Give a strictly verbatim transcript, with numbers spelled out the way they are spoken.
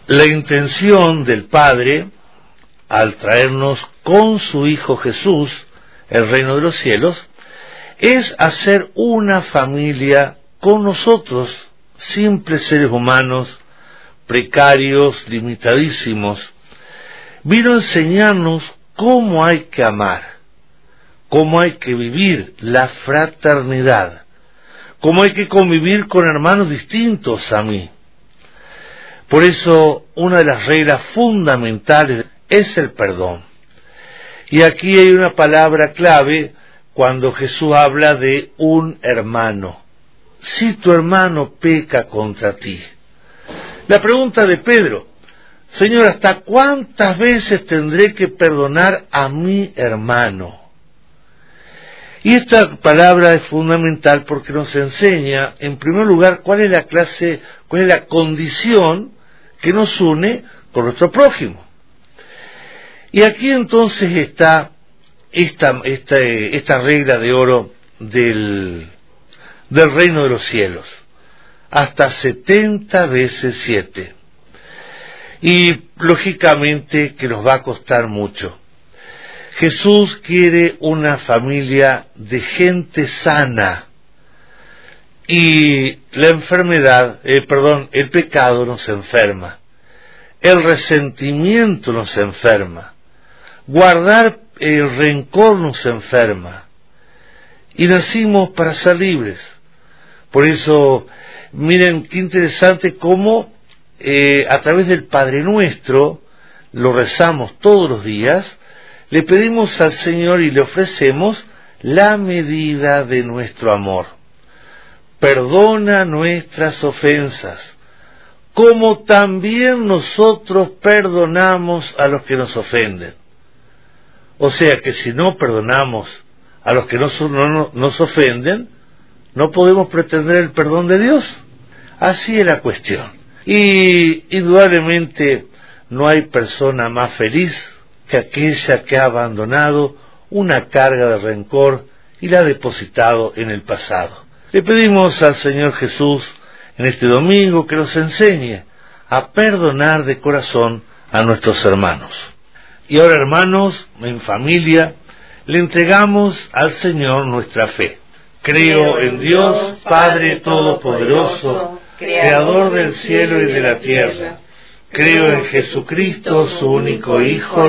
La intención del Padre, al traernos con su Hijo Jesús el reino de los cielos, es hacer una familia con nosotros, simples seres humanos, precarios, limitadísimos. Vino a enseñarnos cómo hay que amar, cómo hay que vivir la fraternidad, cómo hay que convivir con hermanos distintos a mí. Por eso, una de las reglas fundamentales es el perdón. Y aquí hay una palabra clave cuando Jesús habla de un hermano. Si tu hermano peca contra ti. La pregunta de Pedro: Señor, ¿hasta cuántas veces tendré que perdonar a mi hermano? Y esta palabra es fundamental porque nos enseña, en primer lugar, cuál es la clase, cuál es la condición que nos une con nuestro prójimo. Y aquí entonces está esta, esta, esta regla de oro del, del reino de los cielos. Hasta setenta veces siete. Y lógicamente que nos va a costar mucho. Jesús quiere una familia de gente sana. Y la enfermedad, eh, perdón, el pecado nos enferma. El resentimiento nos enferma. Guardar el rencor nos enferma. Y nacimos para ser libres. Por eso, miren qué interesante cómo eh, a través del Padre Nuestro, lo rezamos todos los días, le pedimos al Señor y le ofrecemos la medida de nuestro amor. Perdona nuestras ofensas, como también nosotros perdonamos a los que nos ofenden. O sea que si no perdonamos a los que nos, no, nos ofenden, no podemos pretender el perdón de Dios. Así es la cuestión. Y indudablemente no hay persona más feliz que aquella que ha abandonado una carga de rencor y la ha depositado en el pasado. Le pedimos al Señor Jesús en este domingo que nos enseñe a perdonar de corazón a nuestros hermanos. Y ahora, hermanos, en familia, le entregamos al Señor nuestra fe. Creo en Dios, Padre Todopoderoso, Creador del cielo y de la tierra. Creo en Jesucristo, su único Hijo,